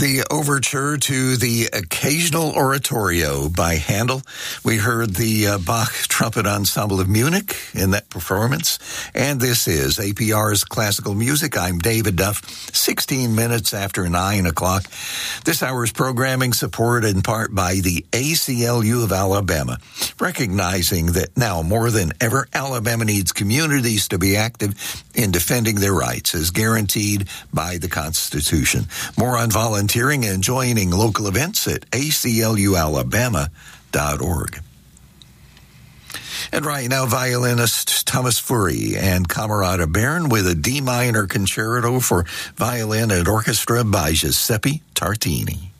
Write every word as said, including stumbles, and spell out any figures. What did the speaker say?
the overture to the Occasional Oratorio by Handel. We heard the uh, Bach Trumpet Ensemble of Munich in that performance. And this is A P R's Classical Music. I'm David Duff, sixteen minutes after nine o'clock. This hour's programming supported in part by the A C L U of Alabama, recognizing that now more than ever, Alabama needs communities to be active in defending their rights as guaranteed by the Constitution. More on volunteering and joining local events at A C L U alabama dot org. And right now, violinist Thomas Fury and Camerata Baron with a D minor concerto for violin and orchestra by Giuseppe Tartini.